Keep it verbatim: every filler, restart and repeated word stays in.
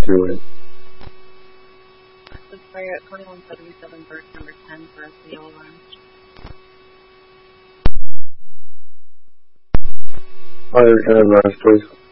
do it. Let's fire at twenty-one seventy-seven, bird number ten for a single run. Fire ten advance, please.